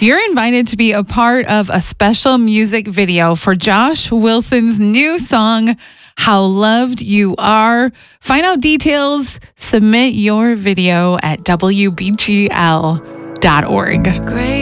You're invited to be a part of a special music video for Josh Wilson's new song, How Loved You Are. Find out details, submit your video at WBGL.org. Great.